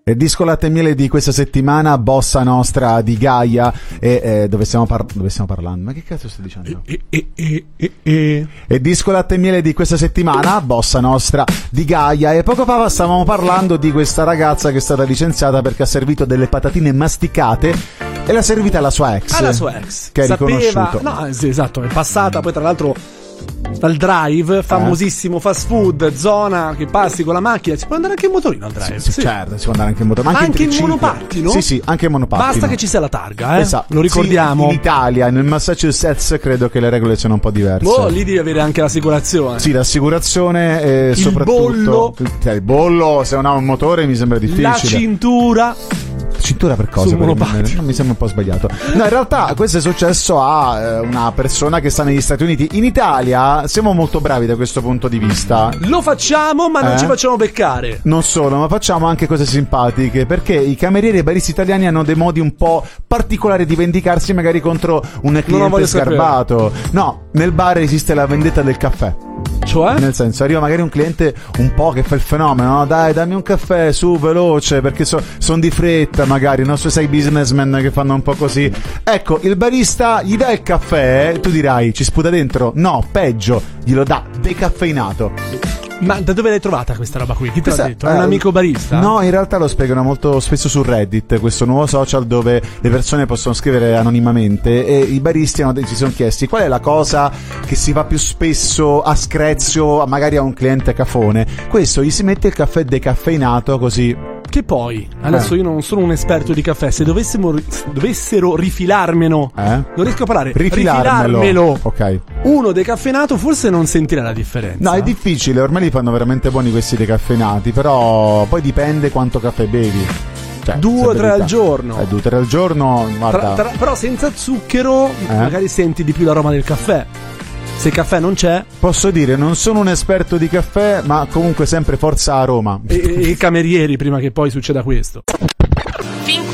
Il disco Latte e Miele di questa settimana, Bossa Nostra di Gaia. E dove stiamo parlando? Ma che cazzo stai dicendo? E disco Latte e Miele di questa settimana, Bossa Nostra di Gaia. E poco fa stavamo parlando di questa ragazza che è stata licenziata perché ha servito delle patatine masticate e l'ha servita alla sua ex. Alla sua ex. Che ha riconosciuto. No, sì, esatto, è passata poi tra l'altro dal Drive, famosissimo fast food, zona che passi con la macchina. Si può andare anche in motorino al Drive? Sì. Certo, si può andare anche in motorino. Ma anche in monopattino? Sì, anche in monopattino. Basta che ci sia la targa, Esatto. Lo ricordiamo. Sì, in Italia, nel Massachusetts credo che le regole siano un po' diverse. Lì devi avere anche l'assicurazione. Sì, l'assicurazione e soprattutto bollo. Il bollo, se non ha un motore mi sembra difficile. La cintura per cosa? Non mi sembra un po' sbagliato. No, in realtà questo è successo a una persona che sta negli Stati Uniti. In Italia siamo molto bravi da questo punto di vista. Lo facciamo, ma non ci facciamo beccare. Non solo, ma facciamo anche cose simpatiche, perché i camerieri e baristi italiani hanno dei modi un po' particolari di vendicarsi magari contro un cliente sgarbato. No, nel bar esiste la vendetta del caffè. Cioè? Nel senso, arriva magari un cliente un po' che fa il fenomeno, no? Dai, dammi un caffè, su, veloce, perché sono di fretta magari, no? Sai businessmen che fanno un po' così. Ecco, il barista gli dà il caffè, tu dirai, ci sputa dentro? No, peggio, glielo dà decaffeinato. Ma da dove l'hai trovata questa roba qui? Chi te l'ha detto? È un amico barista? No, in realtà lo spiegano molto spesso su Reddit, questo nuovo social dove le persone possono scrivere anonimamente, e i baristi si sono chiesti qual è la cosa che si fa più spesso a screzio magari a un cliente cafone. Questo, gli si mette il caffè decaffeinato così. Che poi, adesso io non sono un esperto di caffè, se dovessero rifilarmelo, non riesco a parlare, rifilarmelo, ok, uno decaffeinato, forse non sentirà la differenza. No, è difficile, ormai li fanno veramente buoni questi decaffeinati, però poi dipende quanto caffè bevi. Cioè, 2 o 3 al giorno. 2 o 3 al giorno, guarda. Però senza zucchero magari senti di più l'aroma del caffè. Se il caffè non c'è, posso dire, non sono un esperto di caffè, ma comunque sempre forza aroma. E i camerieri prima che poi succeda questo.